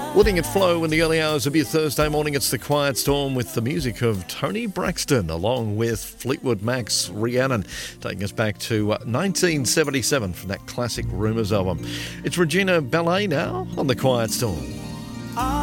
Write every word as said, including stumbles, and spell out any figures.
Letting it flow in the early hours of your Thursday morning. It's The Quiet Storm with the music of Tony Braxton along with Fleetwood Mac's Rhiannon, taking us back to nineteen seventy-seven from that classic Rumours album. It's Regina Ballet now on The Quiet Storm.